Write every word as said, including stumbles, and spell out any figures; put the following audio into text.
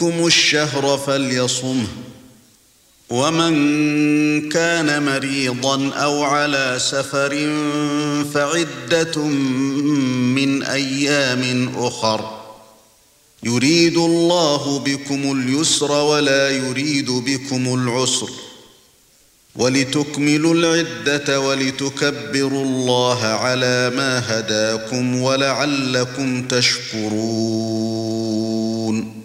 الشهر فليصمه ومن كان مريضا أو على سفر فعدة من أيام أخر يريد الله بكم اليسر ولا يريد بكم العسر ولتكملوا العدة ولتكبروا الله على ما هداكم ولعلكم تشكرون